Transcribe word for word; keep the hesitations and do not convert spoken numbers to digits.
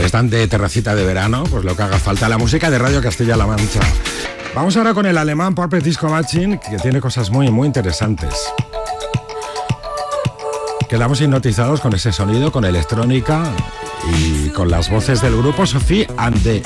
están de terracita de verano, pues lo que haga falta, la música de Radio Castilla-La Mancha. Vamos ahora con el alemán Puppet Disco Machine, que tiene cosas muy, muy interesantes. Quedamos hipnotizados con ese sonido, con electrónica y con las voces del grupo Sophie and the